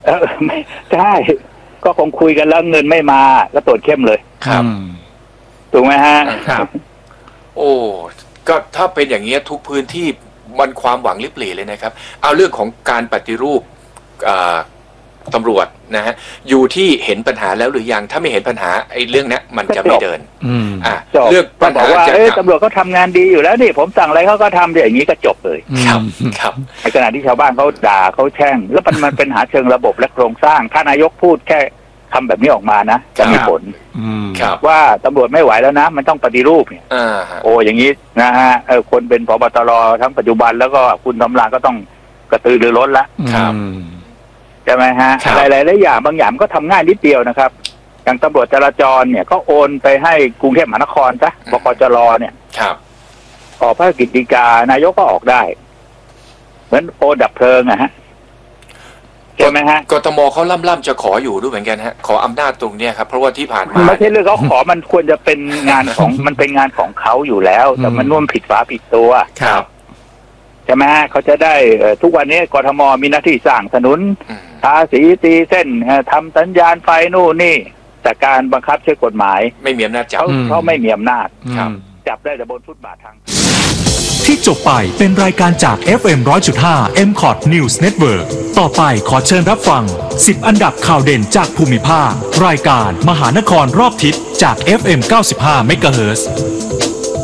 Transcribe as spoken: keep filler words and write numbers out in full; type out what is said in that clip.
เออไม่ใช่ก็คงคุยกันแล้วเงินไม่มาก็ตรวจเข้มเลยครับถูกไหมฮะครับโอ้ก็ถ้าเป็นอย่างนี้ทุกพื้นที่มันความหวังลิบหลี่เลยนะครับเอาเรื่องของการปฏิรูปตำรวจนะฮะอยู่ที่เห็นปัญหาแล้วหรือยังถ้าไม่เห็นปัญหาไอ้เรื่องนี้มันจะไม่เดินอ่าเรื่องปัญหาว่าเอ้ยตำรวจเขาทำงานดีอยู่แล้วนี่ผมสั่งอะไรเขาก็ทำอย่างนี้ก็จบเลยครับครับในขณะที่ชาวบ้านเขาด่าเขาแช่งแล้วมันมันเป็นหาเชิงระบบและโครงสร้างถ้านายกพูดแค่คำแบบนี้ออกมานะจะมีผลว่าตำรวจไม่ไหวแล้วนะมันต้องปฏิรูปเนี่ยโอ้อย่างนี้นะฮะเออคนเป็นผบ.ตร.ทั้งปัจจุบันแล้วก็คุณทำรานก็ต้องกระตือรือร้นละใช่ไหมฮะหลายหลายอย่างบางอย่างก็ทำง่ายนิดเดียวนะครับอย่างตำรวจจราจรเนี่ยก็โอนไปให้กรุงเทพมหานครซะบกจรเนี่ยออกพระราชกิจฎีกานายกก็ออกได้เหมือนโอนดับเพลิงอะฮะใช่ไหมฮะกทมเขาล่ำๆจะขออยู่ด้วยเหมือนกันฮะขออำนาจตรงเนี้ยครับเพราะว่าที่ผ่านมาไม่ใช่เรื่องเขาขอมันควรจะเป็นงานของมันเป็นงานของเขาอยู่แล้วแต่มันนุ่มผิดฝาผิดตัวครับใช่ไหมฮะเขาจะได้ทุกวันนี้กทมมีหน้าที่สร้างถนนทาสีตีเส้นทำสัญญาณไฟนู่นนี่แต่การบังคับใช้กฎหมายไม่มีอำนาจจับเขาไม่มีอำนาจจับได้แต่บนฟุตบาททางที่จบไปเป็นรายการจาก เอฟ เอ็ม หนึ่งร้อยจุดห้า เอ็ม คอท News Network ต่อไปขอเชิญรับฟังสิบอันดับข่าวเด่นจากภูมิภาครายการมหานครรอบทิศจาก เอฟ เอ็ม เก้าสิบห้า เมกะเฮิรตซ์